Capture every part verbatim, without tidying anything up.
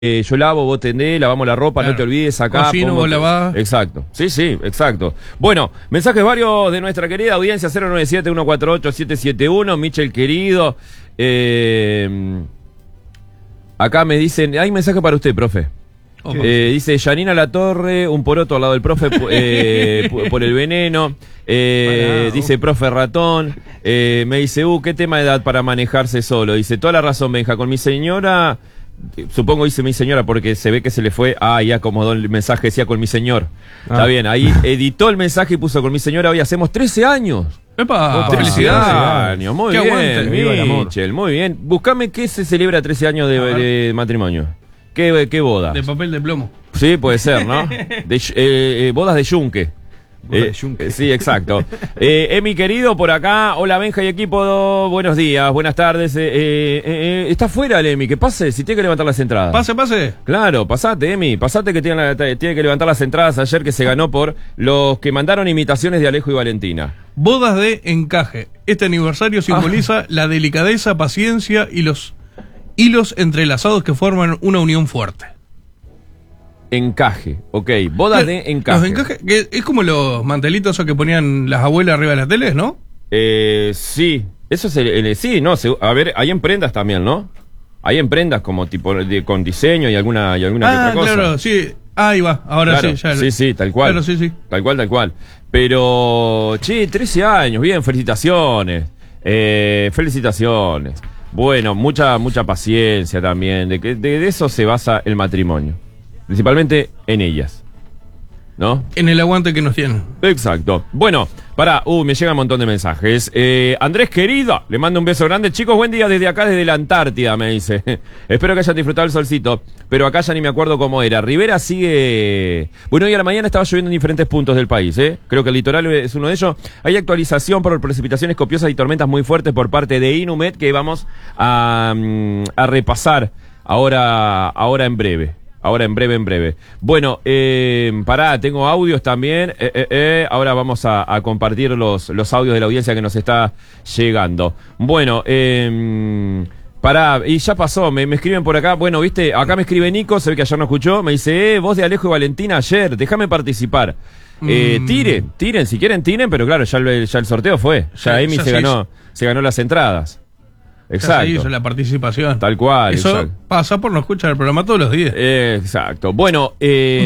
Eh, yo lavo, vos tendés, lavamos la ropa, claro. No te olvides acá. Cocino, vos lavás. Exacto, sí, sí, exacto. Bueno, mensajes varios de nuestra querida audiencia, cero nueve siete, uno cuatro ocho, siete siete uno, Michel querido. Eh, acá me dicen, hay mensaje para usted, profe. Eh, dice Yanina Latorre, un poroto al lado del profe eh, por el veneno. Eh, Pará, dice profe ratón. Eh, me dice, uh, qué tema de edad para manejarse solo. Dice, toda la razón, Benja, con mi señora... Supongo dice mi señora porque se ve que se le fue. Ah, y acomodó el mensaje, decía con mi señor. Ah. Está bien, ahí editó el mensaje y puso con mi señora. Hoy hacemos trece años. ¡Epa! Opa, felicidades. Años. Muy qué bien, aguante, Michel, muy bien. Buscame qué se celebra trece años de, de matrimonio. ¿Qué, ¿Qué boda? De papel de plomo. Sí, puede ser, ¿no? De, eh, eh, bodas de yunque. Eh, sí, exacto. Eh, Emi querido, por acá. Hola Benja y equipo, buenos días, buenas tardes. Eh, eh, eh, está fuera el Emi, que pase, si tiene que levantar las entradas. Pase, pase. Claro, pasate Emi, pasate que tiene, tiene que levantar las entradas ayer que se ganó por los que mandaron imitaciones de Alejo y Valentina. Bodas de encaje. Este aniversario simboliza ah. la delicadeza, paciencia y los hilos entrelazados que forman una unión fuerte. Encaje, ok, bodas de encaje. Los encajes, que es como los mantelitos esos que ponían las abuelas arriba de las teles, ¿no? Eh, sí, eso es el, el sí, no, se, a ver, hay en prendas también, ¿no? Hay en prendas como tipo de, con diseño y alguna y alguna ah, que otra cosa. Claro, sí, ahí va, ahora claro, sí, ya. Sí, sí, tal cual. Claro, sí, sí. Tal cual, tal cual. Pero, che, trece años, bien, felicitaciones. Eh, felicitaciones. Bueno, mucha mucha paciencia también, de que de, de eso se basa el matrimonio. Principalmente en ellas, ¿no? En el aguante que nos tienen. Exacto. Bueno, pará, uh, me llega un montón de mensajes. Eh, Andrés querido, le mando un beso grande. Chicos, buen día desde acá, desde la Antártida, me dice. Espero que hayan disfrutado el solcito, pero acá ya ni me acuerdo cómo era. Rivera sigue... Bueno, hoy a la mañana estaba lloviendo en diferentes puntos del país, ¿eh? Creo que el litoral es uno de ellos. Hay actualización por precipitaciones copiosas y tormentas muy fuertes por parte de Inumet que vamos a, a repasar ahora, ahora en breve. Ahora en breve, en breve. Bueno, eh, pará, tengo audios también. Eh, eh, eh, ahora vamos a, a compartir los, los audios de la audiencia que nos está llegando. Bueno, eh, pará, y ya pasó, me, me escriben por acá. Bueno, viste, acá me escribe Nico, se ve que ayer no escuchó. Me dice, eh, voz de Alejo y Valentina ayer, déjame participar. Eh, mm. Tiren, tiren, si quieren tiren, pero claro, ya el, ya el sorteo fue. Ya Emi se, se ganó, se ganó las entradas. Exacto. Ya se hizo la participación. Tal cual. Eso exacto. Pasa por no escuchar el programa todos los días. Eh, exacto. Bueno, eh,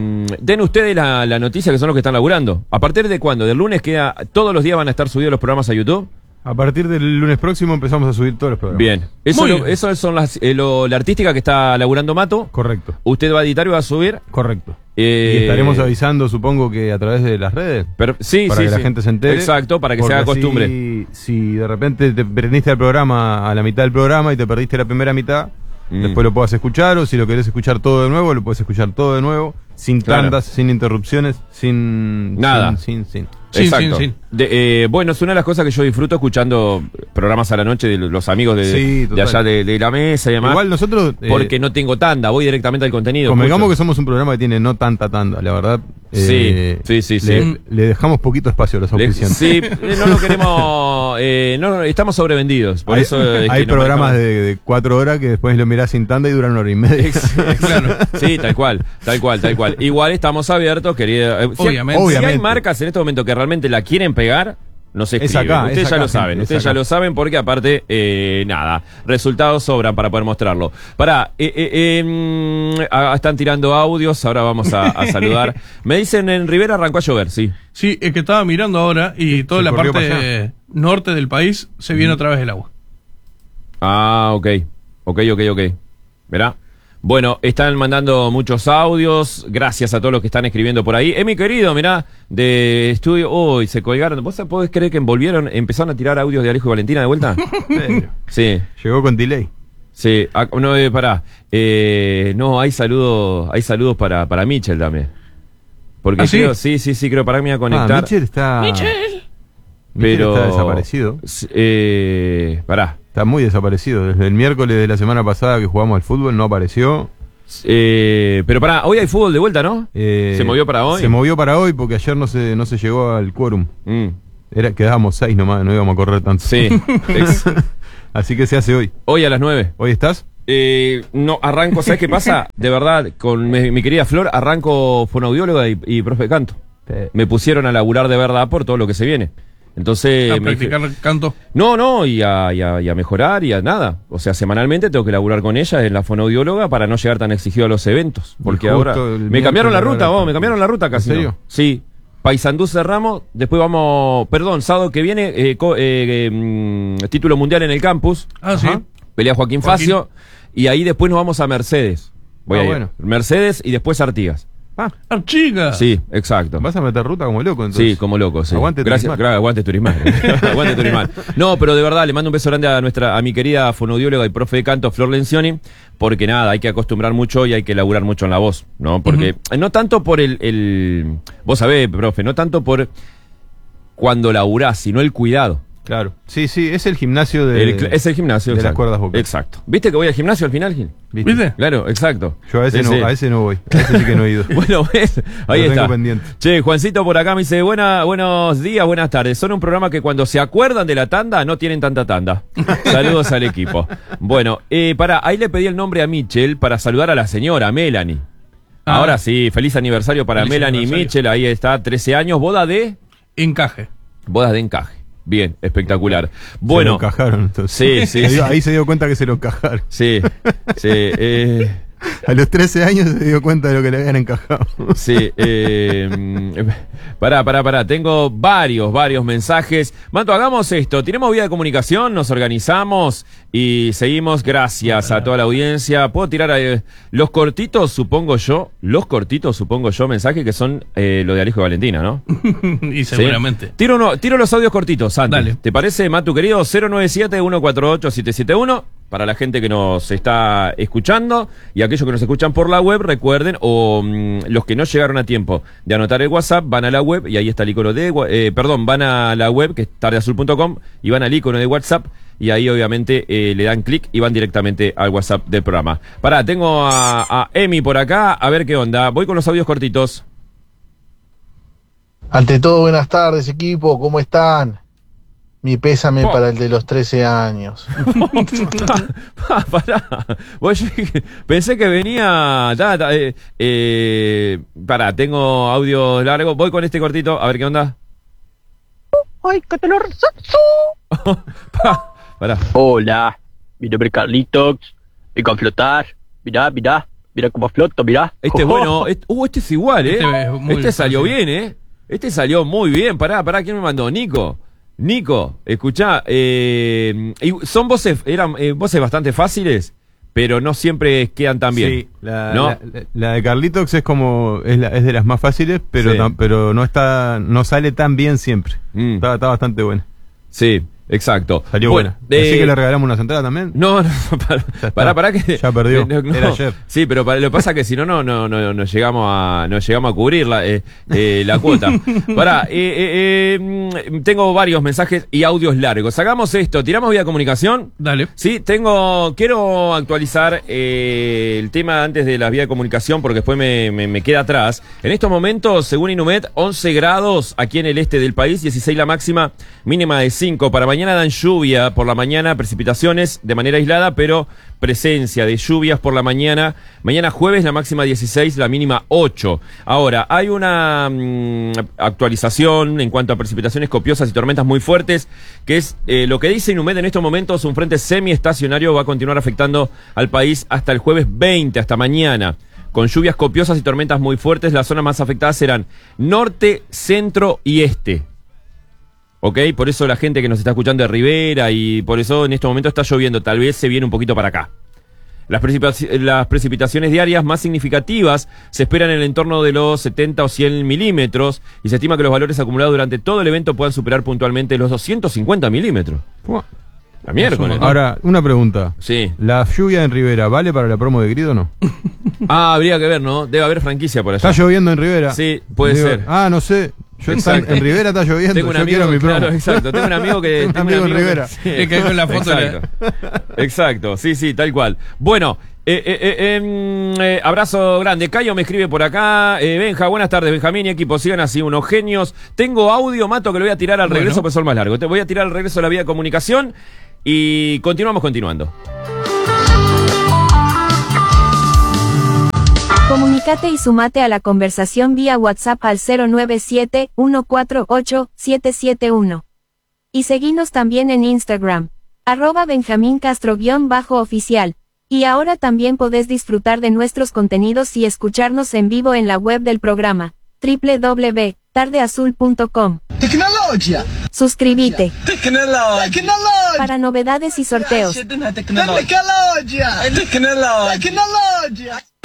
den ustedes la, la noticia que son los que están laburando. ¿A partir de cuándo? ¿Del lunes queda, todos los días van a estar subidos los programas a YouTube? A partir del lunes próximo empezamos a subir todos los programas. Bien. Eso, lo, eso son las, eh, lo, la artística que está laburando Mato. Correcto. ¿Usted va a editar y va a subir? Correcto. Eh, y estaremos avisando, supongo que a través de las redes. Pero, sí, para sí, que sí. la gente se entere. Exacto, para que se haga costumbre. Si, si de repente te prendiste al programa a la mitad del programa y te perdiste la primera mitad, mm. después lo puedas escuchar, o si lo querés escuchar todo de nuevo, lo puedes escuchar todo de nuevo, sin claro. tandas, sin interrupciones, sin... Nada. Sin, sin, sin. Exacto. Sí, sí, sí. De, eh, bueno, es una de las cosas que yo disfruto escuchando programas a la noche de los amigos de, sí, de allá de, de la mesa y demás. Igual nosotros... Eh, porque no tengo tanda, voy directamente al contenido. Convengamos que somos un programa que tiene no tanta tanda, la verdad. Eh, sí, sí, sí, le, sí. Le dejamos poquito espacio a los auspiciantes. Sí, no lo queremos... Eh, no, estamos sobrevendidos. Por hay eso es hay que programas de, de cuatro horas que después lo mirás sin tanda y duran una hora y media. Claro. Sí, tal cual, tal cual, tal cual. Igual estamos abiertos, querida. Eh, si, obviamente. Si hay marcas en este momento que realmente la quieren pegar, nos escriben. Es acá, ustedes es ya acá, lo saben, gente, ustedes ya lo saben porque aparte, eh, nada, resultados sobran para poder mostrarlo. Pará, eh, eh, eh, ah, están tirando audios, ahora vamos a, a saludar. Me dicen en Rivera arrancó a llover, sí. Sí, es que estaba mirando ahora y toda la parte norte del país se viene mm. otra vez el agua. Ah, ok, ok, ok, ok. Verá. Bueno, están mandando muchos audios, gracias a todos los que están escribiendo por ahí. Emi querido, mirá, de estudio, uy, oh, se colgaron. ¿Vos podés creer que envolvieron, empezaron a tirar audios de Alejo y Valentina de vuelta? Sí. Llegó con delay. Sí, ah, no, eh, pará. Eh, no, hay saludos, hay saludos para, para Michel también. Porque ¿Ah, sí? creo, sí, sí, sí, creo, para mí a conectar. Ah, Michel está... Michel. Pero... está desaparecido. Eh, pará. Está muy desaparecido. Desde el miércoles de la semana pasada que jugamos al fútbol no apareció. Eh, pero pará, hoy hay fútbol de vuelta, ¿no? Eh, ¿Se movió para hoy? Se movió para hoy porque ayer no se, no se llegó al quórum. Mm. Era, quedábamos seis nomás, no íbamos a correr tanto. Sí. Así que se hace hoy. Hoy a las nueve. ¿Hoy estás? Eh, no, arranco, ¿sabes qué pasa? De verdad, con mi, mi querida Flor, arranco fonoaudióloga y, y profe de canto. Sí. Me pusieron a laburar de verdad por todo lo que se viene. Entonces... ¿A me practicar dije, canto? no, no, y a, y, a, y a mejorar y a nada. O sea, semanalmente tengo que laburar con ella en la fonoaudióloga para no llegar tan exigido a los eventos. Porque justo ahora... el Me cambiaron la miércoles ruta, ahora- vos, me cambiaron la ruta casi. ¿En serio? ¿No? Sí. Paysandú cerramos, después vamos... Perdón, sábado que viene, eh, co- eh, eh, mm, título mundial en el campus. Ah, sí. Ajá. Pelea Joaquín, Joaquín. Facio. Y ahí después nos vamos a Mercedes. Voy Ah, a ir. bueno. Mercedes y después Artigas. Ah, ¡Ah, chica! Sí, exacto. vas a meter ruta como loco, entonces. Sí, como loco, sí. Aguante Gracias, Turismar. gra- aguante Turismar. Aguante Turismar. No, pero de verdad, le mando un beso grande a nuestra, a mi querida fonoaudióloga y profe de canto, Flor Lencioni, porque nada, hay que acostumbrar mucho y hay que laburar mucho en la voz, ¿no? Porque, uh-huh. no tanto por el, el, vos sabés, profe, no tanto por cuando laburás, sino el cuidado. Claro. Sí, sí, es el gimnasio de... El cl- es el gimnasio, de las exacto. cuerdas vocales. Exacto. ¿Viste que voy al gimnasio al final, Gil? ¿Viste? ¿Viste? Claro, exacto. Yo a ese, Sí, no, sí. a ese no voy. A ese sí que no he ido. Bueno, ves, ahí Lo está. tengo pendiente. Che, Juancito por acá me dice, Buena, buenos días, buenas tardes. Son un programa que cuando se acuerdan de la tanda, no tienen tanta tanda. Saludos al equipo. Bueno, eh, pará, ahí le pedí el nombre a Michel para saludar a la señora, Melanie. Ah. Ahora sí, feliz aniversario para Feliz Melanie y aniversario. Michel, ahí está, trece años, boda de... Encaje. Bodas de encaje. Bien, espectacular. Se Bueno, lo encajaron, entonces. sí, sí, Ahí, sí. ahí se dio cuenta que se lo encajaron. sí, sí, eh... A los trece años se dio cuenta de lo que le habían encajado. Sí, eh, pará, pará, pará. Tengo varios, varios mensajes. Manto, hagamos esto. Tenemos vía de comunicación, nos organizamos y seguimos. Gracias a toda la audiencia. Puedo tirar eh, los cortitos, supongo yo. Los cortitos, supongo yo, mensajes que son eh, lo de Alejo y Valentina, ¿no? Y ¿Sí? seguramente. Tiro, uno, tiro los audios cortitos, Santi. Dale. ¿Te parece, Matu querido? cero nueve siete, uno cuatro ocho, siete siete uno. Para la gente que nos está escuchando y aquellos que nos escuchan por la web, recuerden, o mmm, los que no llegaron a tiempo de anotar el WhatsApp, van a la web y ahí está el icono de, eh, perdón, van a la web que es tarde azul punto com y van al icono de WhatsApp y ahí obviamente eh, le dan clic y van directamente al WhatsApp del programa. Pará, tengo a, a Emi por acá, a ver qué onda. Voy con los audios cortitos. Ante todo, buenas tardes, equipo, ¿cómo están? Mi pésame Oh. para el de los trece años. Ah, pará. Vos, yo dije- pensé que venía. Ta, ta, eh, eh, pará, tengo audio largo. Voy con este cortito, a ver qué onda. ¡Ay, que te lo resazo! Pa, pará. Hola, mi nombre es Carlitos, vengo a flotar. Mirá, mirá, mirá cómo floto, mirá. Este es bueno. Este, uh, este es igual, ¿eh? Este es muy Este salió fácil. bien, ¿eh? Este salió muy bien. Pará, pará, ¿quién me mandó? Nico. Nico, escuchá, eh, y son voces, eran eh, voces bastante fáciles, pero no siempre quedan tan bien. Sí, la, ¿no? la, la- la de Carlitox es como es, la- es de las más fáciles, pero Sí. tam- pero no está no sale tan bien siempre. Mm. Está, está bastante buena. Sí, exacto. Salió Bueno, buena. Así eh, que le regalamos una entrada también. No, no, para, está. para, para que Ya perdió. no, no. Era ayer. Sí, pero para, lo que pasa es que si no, no, no, no, no llegamos a, no llegamos a cubrir la, eh, eh, la cuota. Pará, eh, eh, eh, mm, tengo varios mensajes y audios largos. Hagamos esto, tiramos vía comunicación. Dale. Sí, tengo, quiero actualizar eh, el tema antes de la vía de comunicación porque después me, me, me queda atrás. En estos momentos, según Inumet, once grados aquí en el este del país, dieciséis la máxima, mínima de cinco. Para mañana dan lluvia por la mañana, precipitaciones de manera aislada, pero presencia de lluvias por la mañana. Mañana jueves la máxima dieciséis, la mínima ocho. Ahora, hay una mm, actualización en cuanto a precipitaciones copiosas y tormentas muy fuertes, que es eh, lo que dice Inumet en estos momentos, un frente semiestacionario va a continuar afectando al país hasta el jueves veinte, hasta mañana. Con lluvias copiosas y tormentas muy fuertes, las zonas más afectadas serán norte, centro y este. ¿Ok? Por eso la gente que nos está escuchando de Rivera y por eso en este momento está lloviendo, tal vez se viene un poquito para acá. Las, precipitaci- las precipitaciones diarias más significativas se esperan en el entorno de los setenta o cien milímetros y se estima que los valores acumulados durante todo el evento puedan superar puntualmente los doscientos cincuenta milímetros. Buah. La miércoles, ¿no? Ahora, una pregunta. Sí. ¿La lluvia en Rivera vale para la promo de Grido o no? Ah, habría que ver, ¿no? Debe haber franquicia por allá. ¿Está lloviendo en Rivera? Sí, puede Digo, ser. Ah, no sé. Yo está- Exacto. en Rivera está lloviendo. Tengo un Yo amigo, quiero mi promo. claro, exacto. Tengo un amigo que... Tengo un amigo en Rivera. sí. Que cae con la foto de la- Exacto. Exacto, sí, sí, tal cual. Bueno, eh, eh, eh, em, eh, abrazo grande. Cayo me escribe por acá. Eh, Benja, buenas tardes, Benjamín y equipo. Sigan así, unos genios. Tengo audio, Mato, que lo voy a tirar al Bueno. regreso, pues son más largos. Te voy a tirar al regreso de la vía de comunicación y continuamos continuando. Comunícate y sumate a la conversación vía WhatsApp al cero nueve siete, uno cuatro ocho, siete siete uno. Y seguinos también en Instagram, arroba Benjamín Castro-oficial. Y ahora también podés disfrutar de nuestros contenidos y escucharnos en vivo en la web del programa, doble u doble u doble u punto tarde azul punto com. Tecnología. Suscríbete. Tecnología. Para novedades y sorteos. Tecnología. Tecnología. Tecnología.